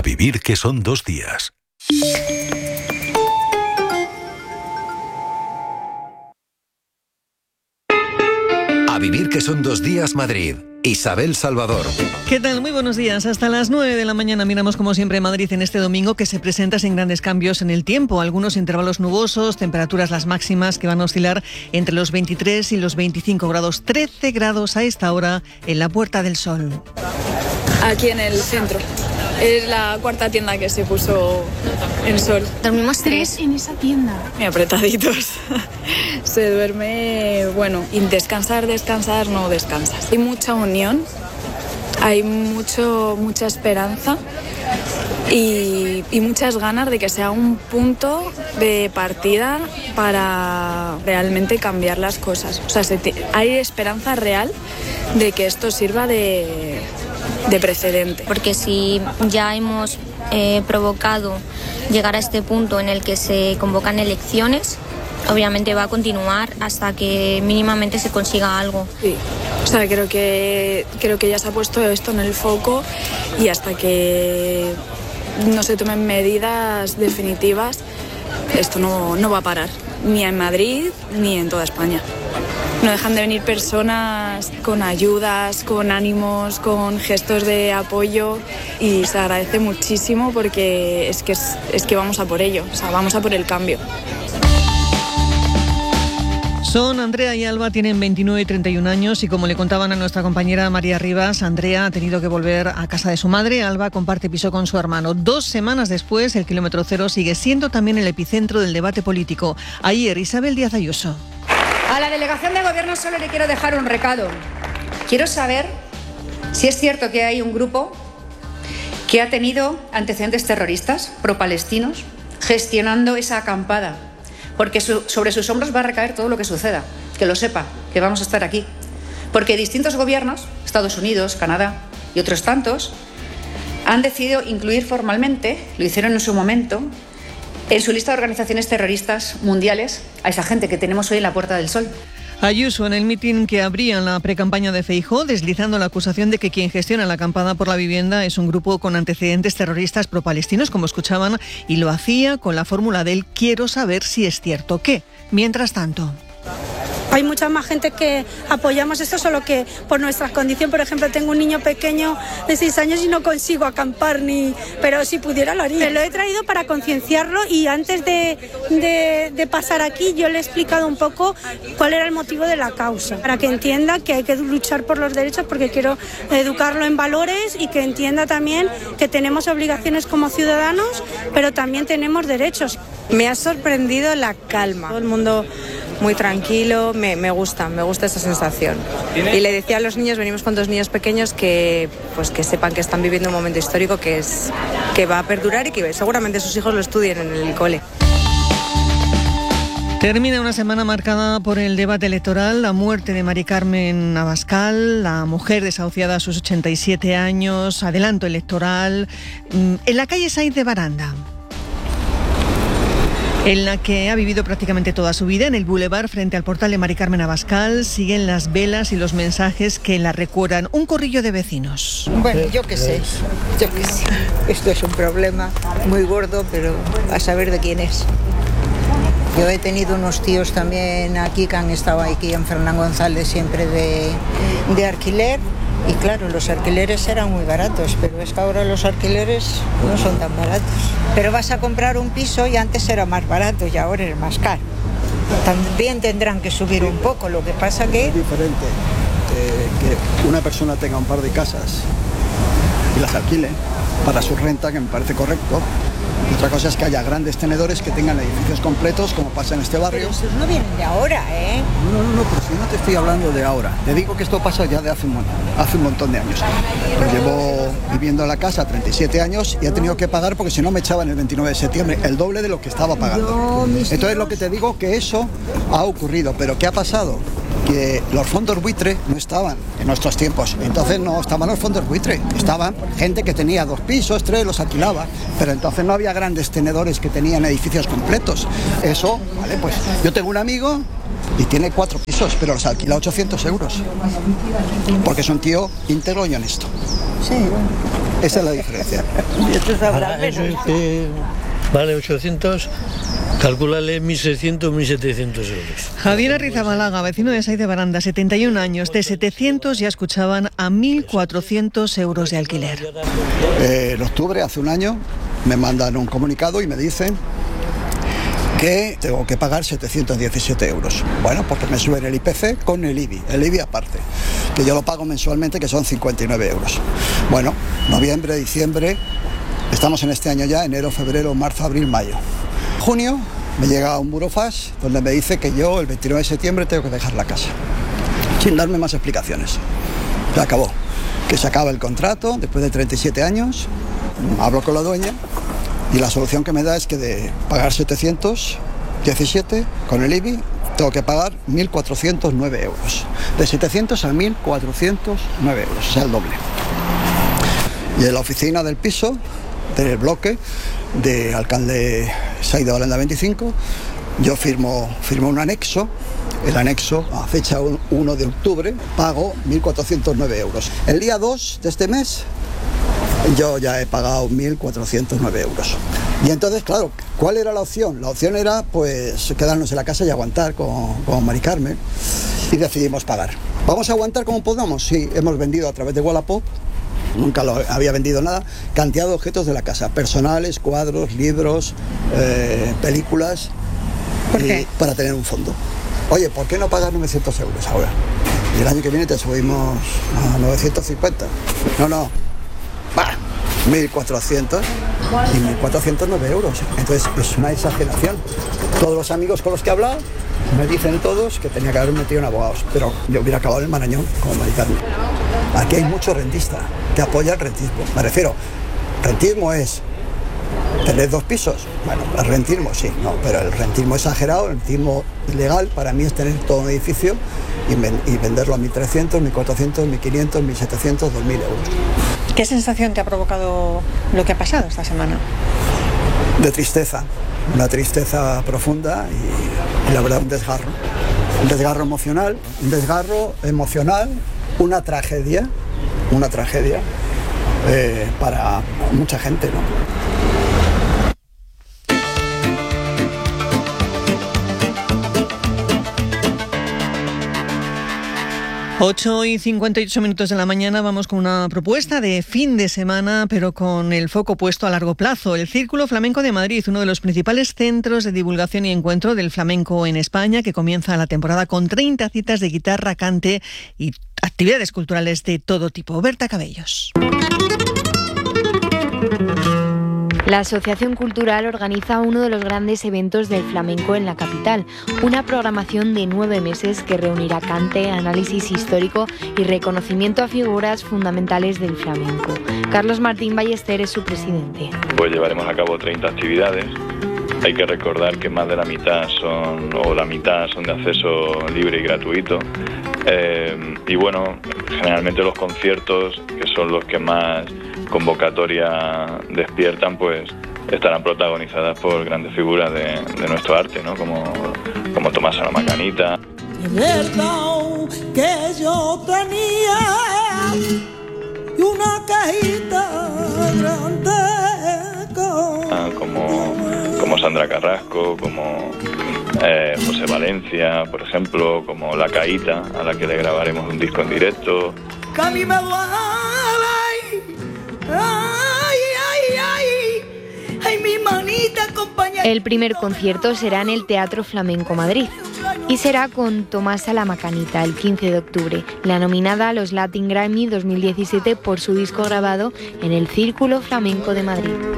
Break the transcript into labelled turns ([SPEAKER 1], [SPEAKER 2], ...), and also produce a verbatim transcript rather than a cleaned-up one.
[SPEAKER 1] vivir que son dos días.
[SPEAKER 2] A vivir que son dos días Madrid. Isabel Salvador.
[SPEAKER 3] ¿Qué tal? Muy buenos días. Hasta las nueve de la mañana miramos como siempre Madrid en este domingo, que se presenta sin grandes cambios en el tiempo. Algunos intervalos nubosos, temperaturas las máximas que van a oscilar entre los veintitrés y los veinticinco grados. trece grados a esta hora en la Puerta del Sol.
[SPEAKER 4] Aquí en el centro. Es la cuarta tienda que se puso en sol.
[SPEAKER 5] Dormimos tres en esa tienda.
[SPEAKER 4] Muy apretaditos. Se duerme, bueno, y descansar, descansar, no descansas. Hay mucha unión, hay mucho, mucha esperanza y, y muchas ganas de que sea un punto de partida para realmente cambiar las cosas. O sea, se te, hay esperanza real de que esto sirva de... de precedente.
[SPEAKER 5] Porque si ya hemos eh, provocado llegar a este punto en el que se convocan elecciones, obviamente va a continuar hasta que mínimamente se consiga algo.
[SPEAKER 4] Sí, o sea, creo que, creo que ya se ha puesto esto en el foco y hasta que no se tomen medidas definitivas, esto no, no va a parar, ni en Madrid ni en toda España. No dejan de venir personas con ayudas, con ánimos, con gestos de apoyo y se agradece muchísimo porque es que, es, es que vamos a por ello, o sea, vamos a por el cambio.
[SPEAKER 3] Son Andrea y Alba, tienen veintinueve y treinta y un años y como le contaban a nuestra compañera María Rivas, Andrea ha tenido que volver a casa de su madre. Alba comparte piso con su hermano. Dos semanas después, el kilómetro cero sigue siendo también el epicentro del debate político. Ayer, Isabel Díaz Ayuso.
[SPEAKER 6] A la delegación de gobierno solo le quiero dejar un recado. Quiero saber si es cierto que hay un grupo que ha tenido antecedentes terroristas pro-palestinos gestionando esa acampada, porque su, sobre sus hombros va a recaer todo lo que suceda. Que lo sepa, que vamos a estar aquí. Porque distintos gobiernos, Estados Unidos, Canadá y otros tantos, han decidido incluir formalmente, lo hicieron en su momento, en su lista de organizaciones terroristas mundiales a esa gente que tenemos hoy en la Puerta del Sol.
[SPEAKER 3] Ayuso en el mitin que abría la precampaña de Feijóo, deslizando la acusación de que quien gestiona la acampada por la vivienda es un grupo con antecedentes terroristas pro-palestinos, como escuchaban, y lo hacía con la fórmula del quiero saber si es cierto que. Mientras tanto...
[SPEAKER 7] Hay mucha más gente que apoyamos esto, solo que por nuestra condición, por ejemplo, tengo un niño pequeño de seis años y no consigo acampar, ni, pero si pudiera lo haría. Lo he traído para concienciarlo y antes de, de, de pasar aquí yo le he explicado un poco cuál era el motivo de la causa, para que entienda que hay que luchar por los derechos, porque quiero educarlo en valores y que entienda también que tenemos obligaciones como ciudadanos, pero también tenemos derechos.
[SPEAKER 8] Me ha sorprendido la calma, todo el mundo muy tranquilo, me, me gusta, me gusta esa sensación. Y le decía a los niños, venimos con dos niños pequeños, que pues que sepan que están viviendo un momento histórico que es que va a perdurar y que seguramente sus hijos lo estudien en el cole.
[SPEAKER 3] Termina una semana marcada por el debate electoral, la muerte de Mari Carmen Abascal, la mujer desahuciada a sus ochenta y siete años, adelanto electoral, en la calle Sáenz de Baranda, en la que ha vivido prácticamente toda su vida. En el bulevar frente al portal de Mari Carmen Abascal siguen las velas y los mensajes que la recuerdan. Un corrillo de vecinos.
[SPEAKER 9] Bueno, yo qué sé, yo qué sé. Esto es un problema muy gordo, pero a saber de quién es. Yo he tenido unos tíos también aquí que han estado aquí en Fernán González siempre de, de alquiler. Y claro, los alquileres eran muy baratos, pero es que ahora los alquileres no son tan baratos. Pero vas a comprar un piso y antes era más barato y ahora es más caro. También tendrán que subir un poco, lo que pasa que...
[SPEAKER 10] Es diferente eh, que una persona tenga un par de casas y las alquile para su renta, que me parece correcto. Otra cosa es que haya grandes tenedores que tengan edificios completos, como pasa en este barrio.
[SPEAKER 9] Pero esos no vienen de ahora, ¿eh?
[SPEAKER 10] No, no, no, pero si no te estoy hablando de ahora. Te digo que esto pasa ya de hace un, hace un montón de años. Pues llevo viviendo en la casa treinta y siete años y he tenido que pagar porque si no me echaban el veintinueve de septiembre el doble de lo que estaba pagando. Entonces lo que te digo que eso ha ocurrido. ¿Pero qué ha pasado? Que los fondos buitre no estaban en nuestros tiempos. Entonces no estaban los fondos buitre. Estaban gente que tenía dos pisos, tres, los alquilaba. Pero entonces no había grandes tenedores que tenían edificios completos. Eso, vale, pues yo tengo un amigo y tiene cuatro pisos, pero los alquila ochocientos euros. Porque es un tío íntegro y honesto.
[SPEAKER 9] Sí, bueno.
[SPEAKER 10] Esa es la diferencia.
[SPEAKER 11] Ahora, eso es que vale ochocientos, calcúlale mil seiscientos, mil setecientos euros.
[SPEAKER 3] Javier Arrizabalaga, vecino de Saiz de Baranda, setenta y un años, de setecientos ya escuchaban a mil cuatrocientos euros de alquiler.
[SPEAKER 10] Eh, en octubre, hace un año, me mandan un comunicado y me dicen que tengo que pagar setecientos diecisiete euros. Bueno, porque me suben el I P C con el I B I, el I B I aparte, que yo lo pago mensualmente, que son cincuenta y nueve euros. Bueno, noviembre, diciembre, estamos en este año ya, enero, febrero, marzo, abril, mayo. Junio me llega un burofax donde me dice que yo el veintinueve de septiembre tengo que dejar la casa, sin darme más explicaciones. Se acabó, que se acaba el contrato después de treinta y siete años, hablo con la dueña y la solución que me da es que de pagar setecientos diecisiete con el I B I tengo que pagar mil cuatrocientos nueve euros, de setecientos a mil cuatrocientos nueve euros, o sea, el doble. Y en la oficina del piso, del bloque de alcalde Saiz de Baranda veinticinco, yo firmo, firmo un anexo. El anexo, a fecha uno de octubre, pago mil cuatrocientos nueve euros. El día dos de este mes, yo ya he pagado mil cuatrocientos nueve euros. Y entonces, claro, ¿cuál era la opción? La opción era, pues, quedarnos en la casa y aguantar con, con Mari Carmen. Y decidimos pagar. ¿Vamos a aguantar como podamos? Sí, hemos vendido a través de Wallapop, nunca lo había vendido nada, cantidad de objetos de la casa, personales, cuadros, libros, eh, películas.
[SPEAKER 3] ¿Por qué?
[SPEAKER 10] Para tener un fondo. Oye, ¿por qué no pagar novecientos euros ahora? Y el año que viene te subimos a novecientos cincuenta. No, no. Bah, mil cuatrocientos y mil cuatrocientos nueve euros. Entonces es una exageración. Todos los amigos con los que he hablado me dicen todos que tenía que haber metido en abogados, pero yo hubiera acabado en el Marañón como Mari Carmen. Aquí hay mucho rentista que apoya el rentismo. Me refiero, rentismo es tener dos pisos. Bueno, el rentismo sí, no, pero el rentismo exagerado, el rentismo ilegal, para mí es tener todo un edificio y, ven, y venderlo a mil trescientos, mil cuatrocientos, mil quinientos, mil setecientos, dos mil euros.
[SPEAKER 3] ¿Qué sensación te ha provocado lo que ha pasado esta semana?
[SPEAKER 10] De tristeza, una tristeza profunda y, y la verdad un desgarro. Un desgarro emocional, un desgarro emocional, una tragedia, una tragedia eh, para mucha gente, ¿no?
[SPEAKER 3] ocho y cincuenta y ocho minutos de la mañana vamos con una propuesta de fin de semana, pero con el foco puesto a largo plazo. El Círculo Flamenco de Madrid, uno de los principales centros de divulgación y encuentro del flamenco en España, que comienza la temporada con treinta citas de guitarra, cante y actividades culturales de todo tipo. Berta Cabellos.
[SPEAKER 12] La Asociación Cultural organiza uno de los grandes eventos del flamenco en la capital, una programación de nueve meses que reunirá cante, análisis histórico y reconocimiento a figuras fundamentales del flamenco. Carlos Martín Ballester es su presidente.
[SPEAKER 13] Pues llevaremos a cabo treinta actividades. Hay que recordar que más de la mitad son, o la mitad son de acceso libre y gratuito. Eh, y bueno, generalmente los conciertos, que son los que más convocatoria despiertan, pues estarán protagonizadas por grandes figuras de, de nuestro arte, ¿no? Como, como Tomás a la Macanita.
[SPEAKER 14] Es verdad que yo tenía una cajita grande con...
[SPEAKER 13] Ah, como, como Sandra Carrasco, como eh, José Valencia, por ejemplo, como La Caíta, a la que le grabaremos un disco en directo.
[SPEAKER 14] Que a mí me duele. Ay, ay, ay, ay, mi manita, compañera.
[SPEAKER 12] El primer concierto será en el Teatro Flamenco Madrid y será con Tomás a la Macanita el quince de octubre, la nominada a los Latin Grammy dos mil diecisiete por su disco grabado en el Círculo Flamenco de Madrid.